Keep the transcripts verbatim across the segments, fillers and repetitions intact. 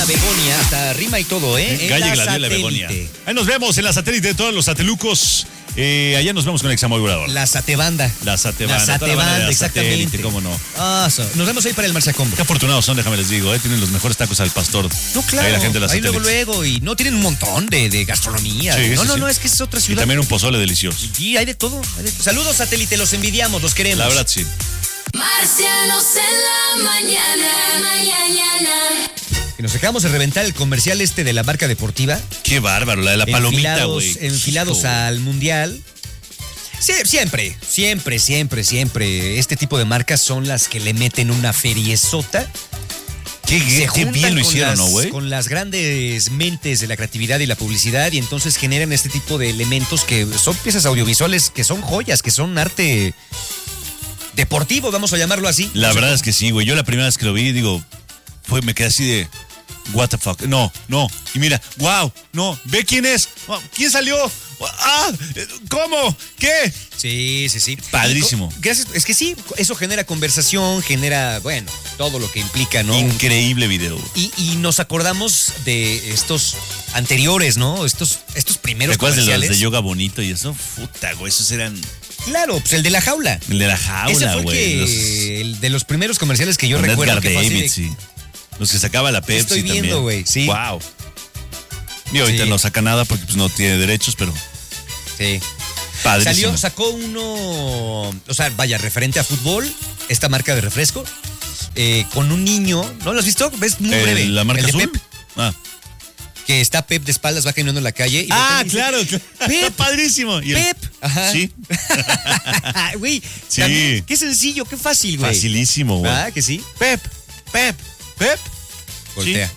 Begonia, hasta rima y todo, ¿eh? Calle Gladiola Begonia. Ahí nos vemos en la satélite de todos los satelucos. Eh, allá nos vemos con el examodulador. La Satebanda. La Satebanda. La Satebanda, exactamente. Cómo no. Ah, so. Nos vemos ahí para el Marzacombo. Qué afortunados son, déjame les digo, ¿eh? Tienen los mejores tacos al pastor. No, claro. Ahí la gente de la ahí satélite. luego, luego. Y no tienen un montón de, de gastronomía. Sí, no, sí, no, sí. no, es que es otra Y ciudad. también un pozole delicioso. Sí, hay de todo. Hay de todo. Saludos, satélite, los envidiamos, los queremos. La verdad, sí. Marcianos en la mañana, mañana. Y nos acabamos de reventar el comercial este de la marca deportiva. Qué bárbaro, la de la palomita, Enfilados, güey. enfilados Hijo. al mundial. Sí, siempre, siempre, siempre, siempre. Este tipo de marcas son las que le meten una feriezota. Qué, Se qué juntan bien lo con hicieron, las, ¿no, güey? con las grandes mentes de la creatividad y la publicidad y entonces generan este tipo de elementos que son piezas audiovisuales, que son joyas, que son arte deportivo, vamos a llamarlo así. La O sea, verdad es que sí, güey. Yo la primera vez que lo vi, digo, fue, me quedé así de, what the fuck. No, no. Y mira, wow, no. Ve quién es. ¿Quién salió? Ah, ¿cómo? ¿Qué? Sí, sí, sí. Padrísimo. Y, gracias, es que sí, eso genera conversación, genera, bueno, todo lo que implica, ¿no? Increíble video. Y, y nos acordamos de estos anteriores, ¿no? Estos, estos primeros ¿Te acuerdas de los comerciales. de yoga bonito y eso? Puta, güey, esos eran Claro, pues el de la jaula. el de la Ese jaula, fue el, güey. que- Los- el de los primeros comerciales que yo con recuerdo. Edgar que fue así David, de- sí. Los que sacaba la Pepsi Estoy viendo, también. güey, sí. Wow. Y ahorita Sí. no saca nada porque pues, no tiene derechos, pero Sí. padrísimo. Salió, sacó uno, o sea, vaya, referente a fútbol, esta marca de refresco, eh, con un niño, ¿no lo has visto? ¿Ves? Muy Eh, breve. ¿La marca el de azul? Pep, Ah, que está Pep de espaldas, va caminando en la calle. Y ah voltea y dice, claro, claro. Pep, Padrísimo. Y el- Pep. Ajá. Sí. Güey, Sí. también, qué sencillo, qué fácil, güey. Facilísimo, güey. ¿Ah, que sí? Pep, Pep, Pep. Voltea.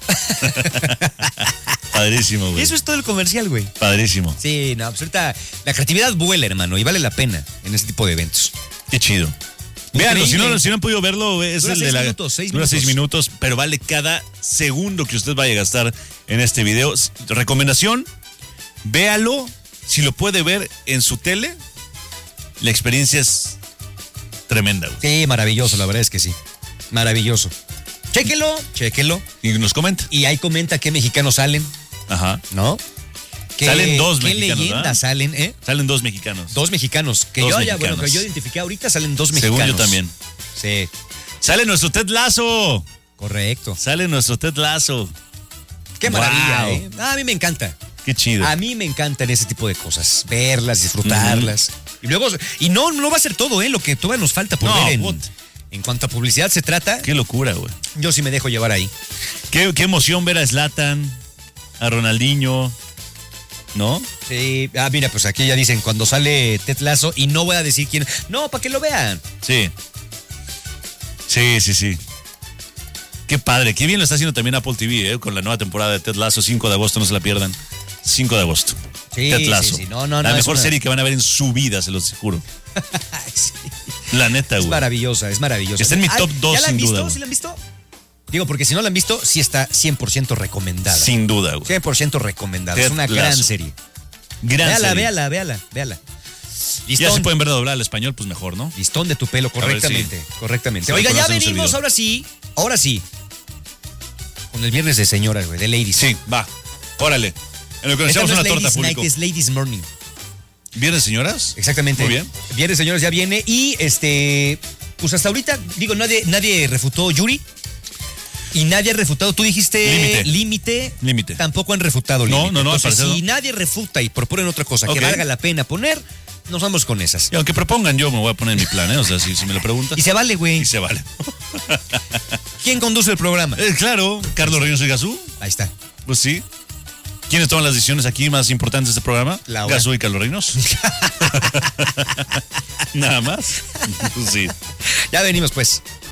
Padrísimo, Y güey. eso es todo el comercial, güey. Padrísimo. Sí, no, pues ahorita la creatividad vuela, hermano, y vale la pena en este tipo de eventos. Qué chido. Véanlo, si no, Increíble. si no han podido verlo, es Dura el de seis la. minutos, seis dura minutos. seis minutos, pero vale cada segundo que usted vaya a gastar en este video. S- Recomendación: véalo. Si lo puede ver en su tele, la experiencia es tremenda, güey. Sí, maravilloso, la verdad es que sí. Maravilloso. Chéquelo, chéquelo. Y nos comenta. Y ahí comenta qué mexicanos salen, Ajá. ¿no? ¿Qué- Salen dos qué mexicanos, leyendas ¿verdad? salen, eh? Salen dos mexicanos. Dos mexicanos. Que Dos yo haya, bueno, mexicanos. que yo identifiqué ahorita salen dos mexicanos. Según yo también. Sí, Sale nuestro Ted Lasso. correcto. Sale nuestro Ted Lasso. Qué maravilla, Wow. ¿eh? Ah, a mí me encanta. Qué chido. A mí me encantan ese tipo de cosas. Verlas, disfrutarlas. Y luego, y no, no va a ser todo, ¿eh? Lo que todavía nos falta por No, ver en, put. en cuanto a publicidad se trata. Qué locura, güey. Yo sí me dejo llevar ahí. Qué, qué emoción ver a Zlatan, a Ronaldinho, ¿no? Sí, ah, mira, pues aquí ya dicen cuando sale Ted Lasso y no voy a decir quién. No, para que lo vean. Sí. Sí, sí, sí. Qué padre. Qué bien lo está haciendo también Apple T V, ¿eh? Con la nueva temporada de Ted Lasso, cinco de agosto, no se la pierdan. cinco de agosto. Sí, Ted Lasso. sí, sí. No, no, la no, mejor es una- serie que van a ver en su vida, se los juro. Ay, sí. La neta, Es güey. maravillosa, es maravillosa. Está en mi Ay, top dos, ¿Ya la han sin visto? duda, güey. ¿Sí la han visto? Digo, porque si no la han visto, sí está cien por ciento recomendada. Sin duda, güey. cien por ciento recomendada. Ted Es una gran Lasso. serie. Gran Véala, serie. véala, véala, véala. Ya Listón, se pueden ver doblada al español, pues mejor, ¿no? listón de tu pelo, A ver, correctamente. Correctamente. Sí, Oiga, ya conocemos el venimos, video. ahora sí. Ahora sí. Con el viernes de señoras, güey, de ladies. Sí, va. Órale. En lo que nos Esta echamos no una es torta, Ladies Night, público. es Ladies Morning. ¿Viernes, señoras? Exactamente. Muy bien. Viernes, señores, ya viene. Y este, pues hasta ahorita, digo, nadie, nadie refutó Yuri. Y nadie ha refutado. Tú dijiste Límite. límite. Límite. Tampoco han refutado No, límite. no, no, al Entonces, parecer si no. nadie refuta y proponen otra cosa Ok. que valga la pena poner, nos vamos con esas. Y aunque propongan, yo me voy a poner en mi plan, ¿eh? O sea, si, si me lo preguntas. Y se vale, güey. Y se vale. ¿Quién conduce el programa? Eh, claro, Carlos Reynoso y Gazú. Ahí está. Pues sí. ¿Quiénes toman las decisiones aquí más importantes de este programa? Laura. Gazú y Carlos Reynoso. Nada más. Pues sí. Ya venimos, pues.